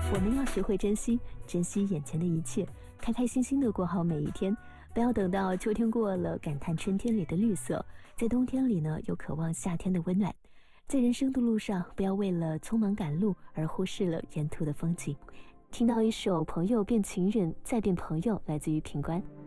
我们要学会珍惜，珍惜眼前的一切，开开心心的过好每一天。不要等到秋天过了，感叹春天里的绿色，在冬天里呢，又渴望夏天的温暖。在人生的路上，不要为了匆忙赶路而忽视了沿途的风景。听到一首《朋友变情人，再变朋友》，来自于品冠。